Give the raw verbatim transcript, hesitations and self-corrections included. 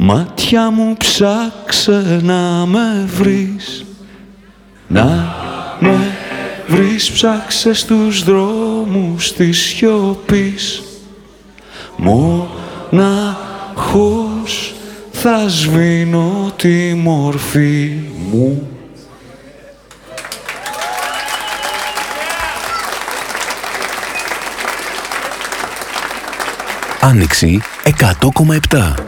μάτια μου ψάξε να με βρεις, να με βρεις, ψάξε στους δρόμους της σιωπής. Μοναχός θα σβήνω τη μορφή μου. Άνοιξη εκατό κόμμα επτά.